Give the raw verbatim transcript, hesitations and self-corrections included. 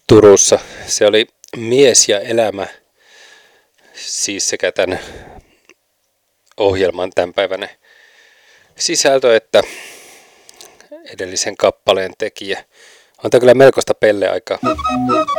Turussa. Se oli Mies ja elämä, siis sekä tämän ohjelman tämänpäiväinen sisältö että edellisen kappaleen tekijä. On tämä kyllä melkoista pelleaikaa.